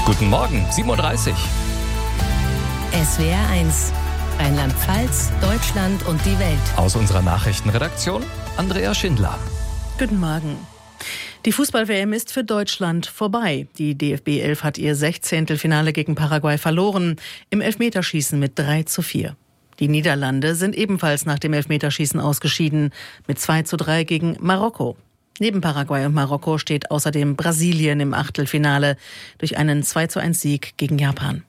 Guten Morgen, 7:30 Uhr. SWR 1, Rheinland-Pfalz, Deutschland und die Welt. Aus unserer Nachrichtenredaktion, Andrea Schindler. Guten Morgen. Die Fußball-WM ist für Deutschland vorbei. Die DFB 11 hat ihr 16. Finale gegen Paraguay verloren, im Elfmeterschießen mit 3:4. Die Niederlande sind ebenfalls nach dem Elfmeterschießen ausgeschieden, mit 2:3 gegen Marokko. Neben Paraguay und Marokko steht außerdem Brasilien im Achtelfinale durch einen 2:1 Sieg gegen Japan.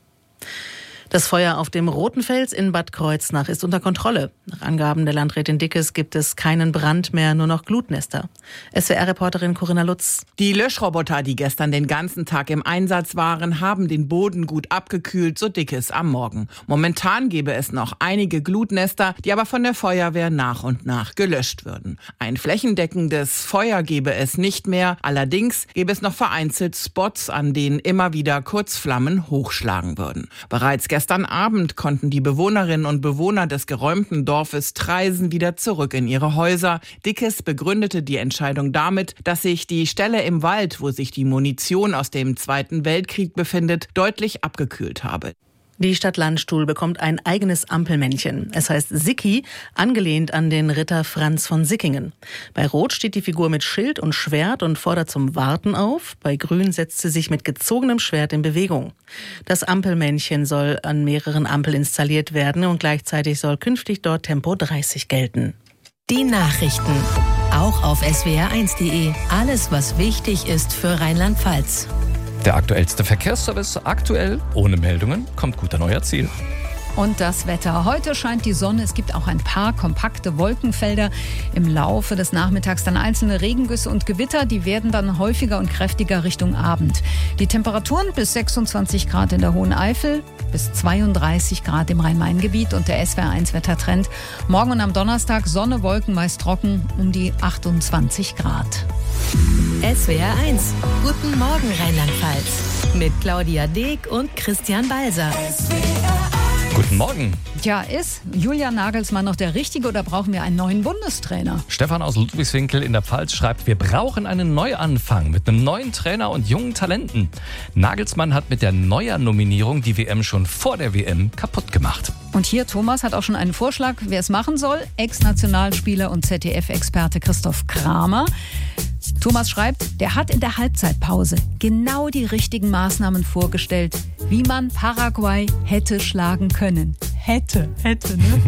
Das Feuer auf dem Roten Fels in Bad Kreuznach ist unter Kontrolle. Nach Angaben der Landrätin Dickes gibt es keinen Brand mehr, nur noch Glutnester. SWR-Reporterin Corinna Lutz. Die Löschroboter, die gestern den ganzen Tag im Einsatz waren, haben den Boden gut abgekühlt, so Dickes am Morgen. Momentan gäbe es noch einige Glutnester, die aber von der Feuerwehr nach und nach gelöscht würden. Ein flächendeckendes Feuer gäbe es nicht mehr. Allerdings gäbe es noch vereinzelt Spots, an denen immer wieder Kurzflammen hochschlagen würden. Bereits gestern Abend konnten die Bewohnerinnen und Bewohner des geräumten Dorfes Traisen wieder zurück in ihre Häuser. Dickes begründete die Entscheidung damit, dass sich die Stelle im Wald, wo sich die Munition aus dem Zweiten Weltkrieg befindet, deutlich abgekühlt habe. Die Stadt Landstuhl bekommt ein eigenes Ampelmännchen. Es heißt Sicki, angelehnt an den Ritter Franz von Sickingen. Bei Rot steht die Figur mit Schild und Schwert und fordert zum Warten auf. Bei Grün setzt sie sich mit gezogenem Schwert in Bewegung. Das Ampelmännchen soll an mehreren Ampeln installiert werden und gleichzeitig soll künftig dort Tempo 30 gelten. Die Nachrichten, auch auf swr1.de. Alles, was wichtig ist für Rheinland-Pfalz. Der aktuellste Verkehrsservice, aktuell ohne Meldungen, kommt guter neuer Ziel. Und das Wetter. Heute scheint die Sonne. Es gibt auch ein paar kompakte Wolkenfelder. Im Laufe des Nachmittags dann einzelne Regengüsse und Gewitter. Die werden dann häufiger und kräftiger Richtung Abend. Die Temperaturen bis 26 Grad in der Hohen Eifel, bis 32 Grad im Rhein-Main-Gebiet und der SWR1-Wettertrend. Morgen und am Donnerstag Sonne, Wolken, meist trocken, um die 28 Grad. SWR 1, guten Morgen Rheinland-Pfalz. Mit Claudia Deek und Christian Balser. Guten Morgen. Tja, ist Julian Nagelsmann noch der Richtige oder brauchen wir einen neuen Bundestrainer? Stefan aus Ludwigswinkel in der Pfalz schreibt, wir brauchen einen Neuanfang mit einem neuen Trainer und jungen Talenten. Nagelsmann hat mit der Neuer-Nominierung die WM schon vor der WM kaputt gemacht. Und hier, Thomas hat auch schon einen Vorschlag, wer es machen soll. Ex-Nationalspieler und ZDF-Experte Christoph Kramer. Thomas schreibt, der hat in der Halbzeitpause genau die richtigen Maßnahmen vorgestellt, wie man Paraguay hätte schlagen können. Hätte, ne?